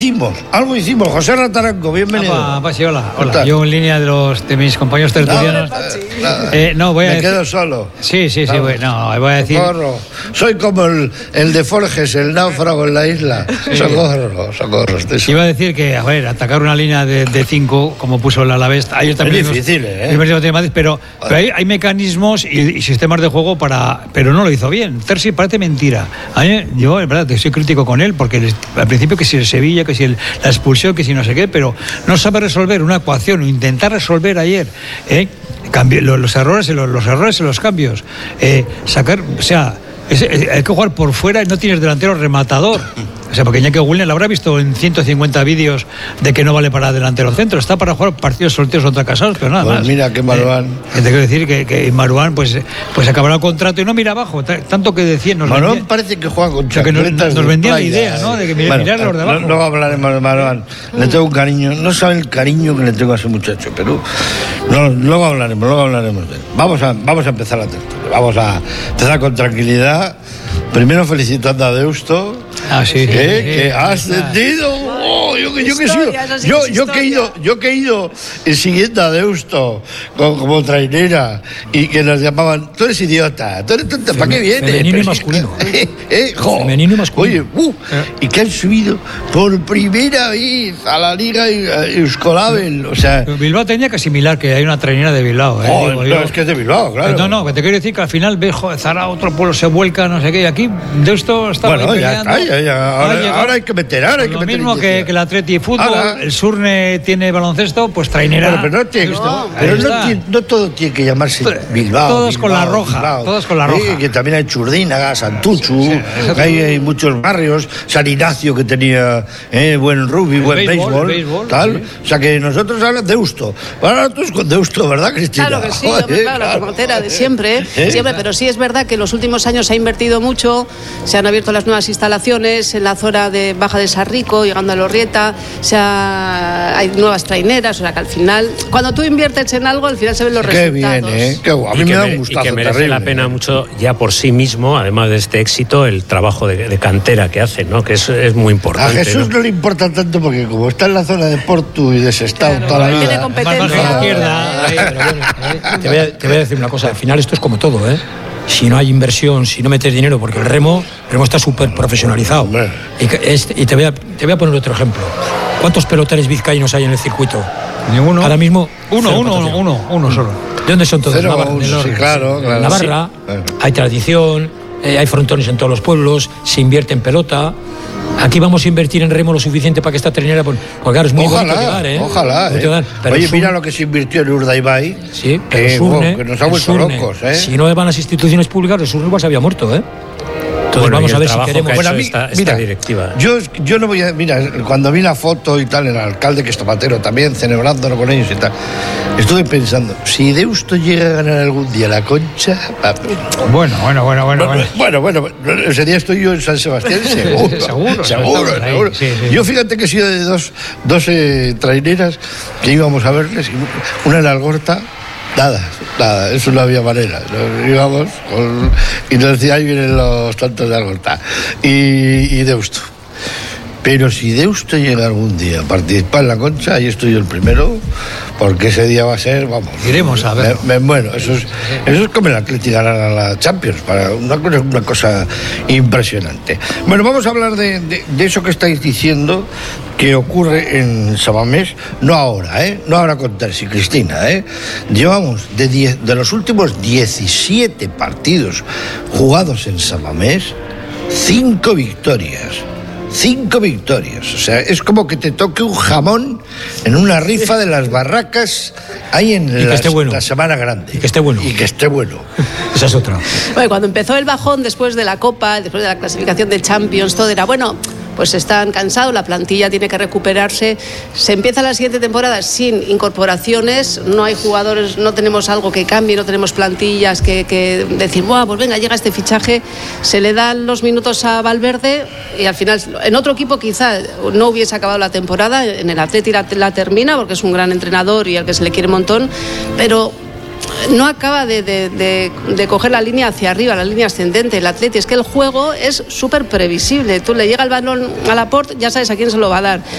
Algo hicimos. José Rataranco, bienvenido. Hola. Yo en línea de mis compañeros tertulianos. Voy a me decir... quedo solo. Sí. Voy a decir. Socorro. Soy como el de Forges, el náufrago en la isla. Sí. Socorro. Iba a decir que, atacar una línea de 5, como puso el Alavés, ayer también. Es difícil, pero hay mecanismos y sistemas de juego pero no lo hizo bien. Terzi parece mentira. Yo, en verdad, soy crítico con él, porque al principio que si el Sevilla, que si la expulsión, que si no sé qué, pero no sabe resolver una ecuación o intentar resolver ayer los errores en los cambios, hay que jugar por fuera y no tienes delantero rematador. O sea, porque Iñaki Williams lo habrá visto en 150 vídeos de que no vale para delantero centro, está para jugar partidos solteros contra casados, pero nada más. Mira que Marouane. Te quiero decir que Marouane pues acabará el contrato y no mira abajo, tanto que decía. Marouane parece que juega con chancletas. Nos vendía la idea, ¿no? De que mirar los de abajo. No hablaremos de Marouane. Le tengo un cariño, no sabe el cariño que le tengo a ese muchacho, pero luego hablaremos de él. Vamos a empezar la tertulia. Vamos a empezar con tranquilidad. Primero felicitando a Deusto. Que ha ascendido. Yo que he ido siguiendo a Deusto como trainera y que nos llamaban, tú eres idiota, tú eres tonta, ¿para qué vienes? Femenino y masculino. Femenino y masculino. Oye, y que han subido por primera vez a la Liga Euskolabel. O sea, Bilbao tenía que asimilar que hay una trainera de Bilbao. Es que es de Bilbao, claro. No, que te quiero decir que al final ves, Zara, otro pueblo se vuelca, no sé qué, y aquí Deusto está peleando. Ahora hay que meter. Lo mismo que el Atleti Fútbol, el Surne tiene baloncesto, pues trainera. No todo tiene que llamarse Bilbao. Todos con la roja. Que también hay Churdínaga, Santuchu, hay muchos barrios, San Ignacio que tenía buen rugby, buen béisbol, tal. Sí. O sea que nosotros hablamos de Deusto. Ahora tú con Deusto, ¿verdad, Cristina? Claro que sí, la promotera de siempre, pero sí es verdad que en los últimos años se ha invertido mucho, se han abierto las nuevas instalaciones en la zona de Baja de Sarrico, llegando a Lorrieta, hay nuevas traineras, o sea que al final, cuando tú inviertes en algo, al final se ven los resultados. Qué bien, qué guay. A mí me da un gustazo. Y que merece la pena mucho ya por sí mismo, además de este éxito, el trabajo de cantera que hacen, ¿no? Que es muy importante. A Jesús no le importa tanto porque como está en la zona de Porto y de Sestao toda la vida. Tiene competencia. Te voy a decir una cosa, al final esto es como todo, Si no hay inversión, si no metes dinero, porque el remo está súper profesionalizado. Y te voy a poner otro ejemplo. ¿Cuántos pelotaris vizcaínos hay en el circuito? Ninguno. Ahora mismo, uno solo. ¿De dónde son todos? Sí, claro. Navarra, hay tradición, hay frontones en todos los pueblos, se invierte en pelota. Aquí vamos a invertir en remo lo suficiente para que esta trainera, porque claro, es muy bonito llegar, Ojalá. Pero oye, mira lo que se invirtió en Urdaibai. Sí, pero que nos ha vuelto locos, Si no van las instituciones públicas, el Surne igual se había muerto, Entonces vamos a ver si queremos. Esta directiva. Yo no voy a. Mira, cuando vi la foto y tal, el alcalde, que es Zapatero también, celebrándolo con ellos y tal, estuve pensando, si Deusto llega a ganar algún día la Concha. Bueno. Ese día estoy yo en San Sebastián, seguro. Sí. Yo fíjate que he sido de dos traineras que íbamos a verles, una en Algorta. Nada, eso no había manera. Íbamos y nos decía, ahí vienen los tantos de Algorta y Deusto. Pero si Deusto llega algún día a participar en la Concha, ahí estoy yo el primero, porque ese día va a ser, vamos. Iremos a ver. Eso es como el Atleti ganar a la Champions, para una cosa impresionante. Bueno, vamos a hablar de eso que estáis diciendo, que ocurre en Samamés, no ahora con Terzi, Cristina, Llevamos de los últimos 17 partidos jugados en Samamés, 5 victorias. 5 victorias, o sea, es como que te toque un jamón en una rifa de las barracas ahí en la Semana Grande. Y que esté bueno. Esa es otra. Bueno, cuando empezó el bajón después de la Copa, después de la clasificación de Champions, todo era pues están cansados, la plantilla tiene que recuperarse. Se empieza la siguiente temporada sin incorporaciones, no hay jugadores, no tenemos algo que cambie, no tenemos plantillas que decir, pues venga, llega este fichaje. Se le dan los minutos a Valverde y al final, en otro equipo quizá no hubiese acabado la temporada, en el Atleti la termina porque es un gran entrenador y al que se le quiere un montón, pero no acaba de coger la línea hacia arriba, la línea ascendente, el Atleti. Es que el juego es súper previsible. Tú le llega el balón a Laporte, ya sabes a quién se lo va a dar.